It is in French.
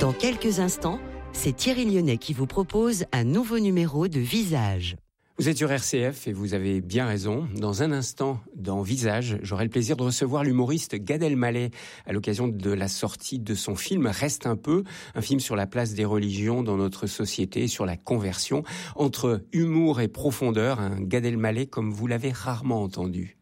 Dans quelques instants, c'est Thierry Lyonnais qui vous propose un nouveau numéro de Visage. Vous êtes sur RCF et vous avez bien raison. Dans un instant, dans Visage, j'aurai le plaisir de recevoir l'humoriste Gad Elmaleh à l'occasion de la sortie de son film Reste un peu, un film sur la place des religions dans notre société, sur la conversion. Entre humour et profondeur, un Gad Elmaleh comme vous l'avez rarement entendu.